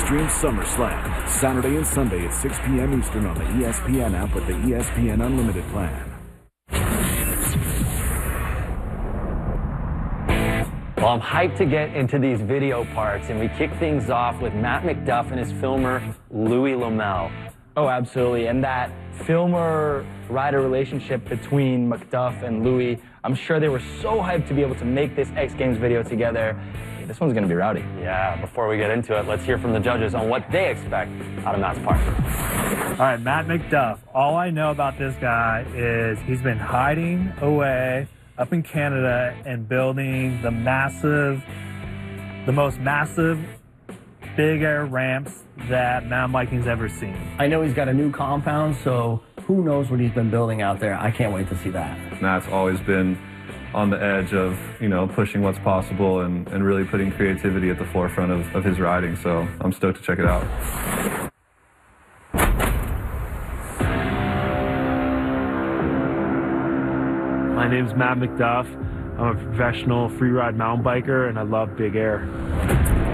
Extreme SummerSlam, Saturday and Sunday at 6 p.m. Eastern on the ESPN app with the ESPN Unlimited plan. Well, I'm hyped to get into these video parts, and we kick things off with Matt McDuff and his filmer, Louis Lomel. Oh, absolutely. And that filmer-rider relationship between McDuff and Louis, I'm sure they were so hyped to be able to make this X Games video together. This one's going to be rowdy. Yeah, before we get into it, let's hear from the judges on what they expect out of Matt's part. All right, Matt McDuff. All I know about this guy is he's been hiding away up in Canada and building the most massive big air ramps that mountain biking's ever seen. I know he's got a new compound, so who knows what he's been building out there. I can't wait to see that. Matt's always been on the edge of, pushing what's possible and really putting creativity at the forefront of his riding, so I'm stoked to check it out. My name's Matt McDuff. I'm a professional freeride mountain biker, and I love big air.